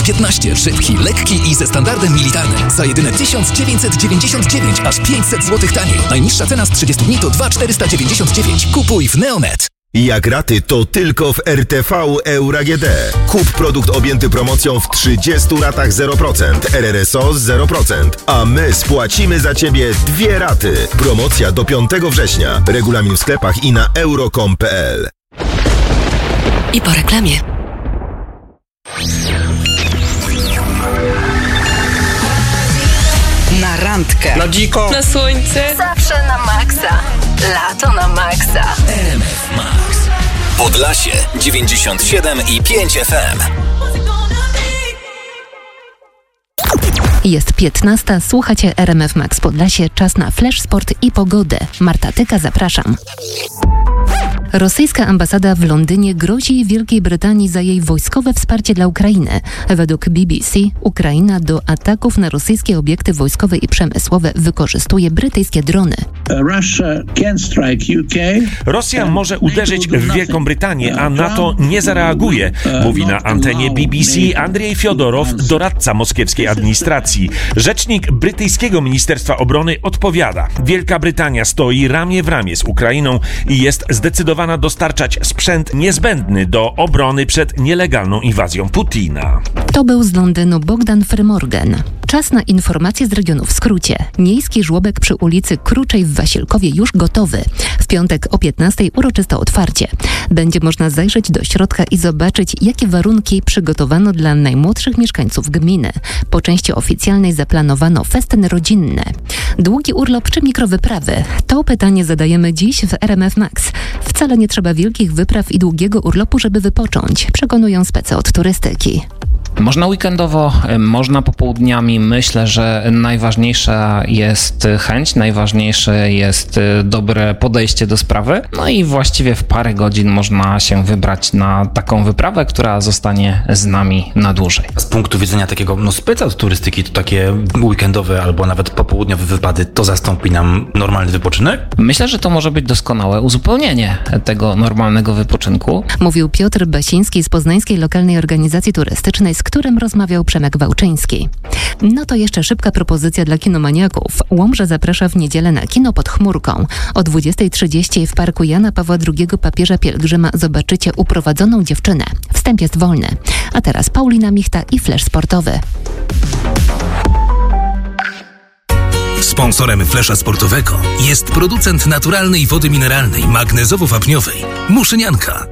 15. Szybki, lekki i ze standardem militarnym. Za jedyne 1999, aż 500 zł taniej. Najniższa cena z 30 dni to 2499. Kupuj w Neonet. Jak raty, to tylko w RTV Euro AGD. Kup produkt objęty promocją w 30 ratach 0%, RRSO 0%, a my spłacimy za Ciebie 2 raty. Promocja do 5 września. Regulamin w sklepach i na euro.com.pl. I po reklamie. Na randkę. Na dziko. Na słońce. Zawsze na maksa. Lato na maksa. RMF Max. Podlasie 97,5 FM. Jest 15. Słuchacie RMF Max Podlasie. Czas na Flash Sport i pogodę. Marta Tyka, zapraszam. Rosyjska ambasada w Londynie grozi Wielkiej Brytanii za jej wojskowe wsparcie dla Ukrainy. Według BBC Ukraina do ataków na rosyjskie obiekty wojskowe i przemysłowe wykorzystuje brytyjskie drony. Rosja może uderzyć w Wielką Brytanię, a NATO nie zareaguje, mówi na antenie BBC Andrzej Fiodorow, doradca moskiewskiej administracji. Rzecznik brytyjskiego Ministerstwa Obrony odpowiada: Wielka Brytania stoi ramię w ramię z Ukrainą i jest zdecydowana dostarczać sprzęt niezbędny do obrony przed nielegalną inwazją Putina. To był z Londynu Bogdan Frymorgan. Czas na informacje z regionu w skrócie. Miejski żłobek przy ulicy Kruczej w Wasilkowie już gotowy. W piątek o 15:00 uroczyste otwarcie. Będzie można zajrzeć do środka i zobaczyć, jakie warunki przygotowano dla najmłodszych mieszkańców gminy. Po części oficjalnej zaplanowano festyny rodzinne. Długi urlop czy mikrowyprawy? To pytanie zadajemy dziś w RMF Max. Wcale nie trzeba wielkich wypraw i długiego urlopu, żeby wypocząć, przekonują specy od turystyki. Można weekendowo, można popołudniami. Myślę, że najważniejsza jest chęć, najważniejsze jest dobre podejście do sprawy. No i właściwie w parę godzin można się wybrać na taką wyprawę, która zostanie z nami na dłużej. Z punktu widzenia takiego speca od turystyki, to takie weekendowe albo nawet popołudniowe wypady, to zastąpi nam normalny wypoczynek? Myślę, że to może być doskonałe uzupełnienie tego normalnego wypoczynku. Mówił Piotr Basiński z Poznańskiej Lokalnej Organizacji Turystycznej, z którym rozmawiał Przemek Wałczyński. No to jeszcze szybka propozycja dla kinomaniaków. Łomża zaprasza w niedzielę na kino pod chmurką. O 20:30 w parku Jana Pawła II Papieża Pielgrzyma zobaczycie Uprowadzoną dziewczynę. Wstęp jest wolny. A teraz Paulina Michta i Flash Sportowy. Sponsorem Flesza Sportowego jest producent naturalnej wody mineralnej magnezowo-wapniowej Muszynianka.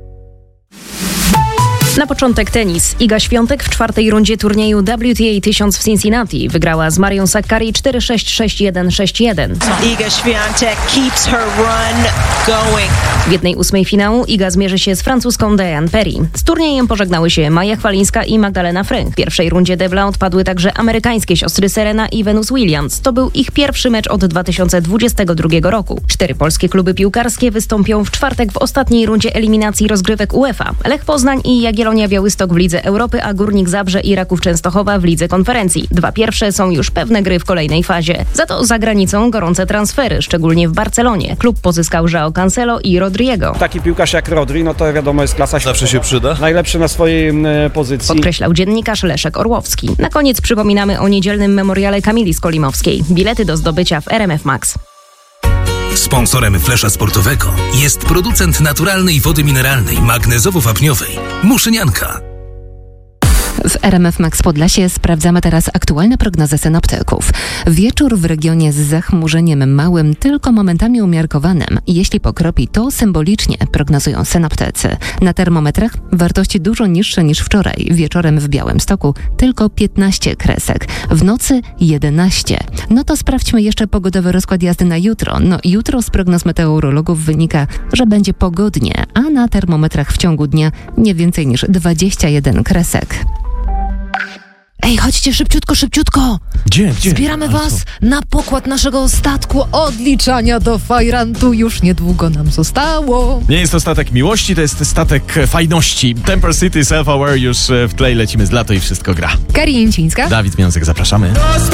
Na początek tenis. Iga Świątek w 4. rundzie turnieju WTA 1000 w Cincinnati wygrała z Marią Sakkari 4-6, 6-1, 6-1. Iga Świątek keeps her run going. W 1/8 finału Iga zmierzy się z francuską Diane Perry. Z turniejem pożegnały się Maja Chwalińska i Magdalena Fręch. W pierwszej rundzie debla odpadły także amerykańskie siostry Serena i Venus Williams. To był ich pierwszy mecz od 2022 roku. 4 polskie kluby piłkarskie wystąpią w czwartek w ostatniej rundzie eliminacji rozgrywek UEFA. Lech Poznań i Jagiellonia Białystok w Lidze Europy, a Górnik Zabrze i Raków Częstochowa w Lidze Konferencji. 2 pierwsze są już pewne gry w kolejnej fazie. Za to za granicą gorące transfery, szczególnie w Barcelonie. Klub pozyskał João Cancelo i Rodrigo. Taki piłkarz jak Rodri, no to wiadomo, jest klasa. Zawsze się przyda. Najlepszy na swojej pozycji. Podkreślał dziennikarz Leszek Orłowski. Na koniec przypominamy o niedzielnym memoriale Kamili Skolimowskiej. Bilety do zdobycia w RMF Max. Sponsorem Flesza Sportowego jest producent naturalnej wody mineralnej magnezowo-wapniowej Muszynianka. W RMF Max Podlasie sprawdzamy teraz aktualne prognozy synoptyków. Wieczór w regionie z zachmurzeniem małym, tylko momentami umiarkowanym. Jeśli pokropi, to symbolicznie, prognozują synoptycy. Na termometrach wartości dużo niższe niż wczoraj. Wieczorem w Białymstoku tylko 15 kresek. W nocy 11. No to sprawdźmy jeszcze pogodowy rozkład jazdy na jutro. No jutro z prognoz meteorologów wynika, że będzie pogodnie, a na termometrach w ciągu dnia nie więcej niż 21 kresek. Ej, chodźcie szybciutko! Gdzie? Zbieramy was na pokład naszego statku odliczania do Fajrantu. Już niedługo nam zostało. Nie jest to statek miłości, to jest statek fajności. Temper City, Self-Aware już w tle, lecimy z lato i wszystko gra. Karin Jęcińska. Dawid Miąsek, zapraszamy.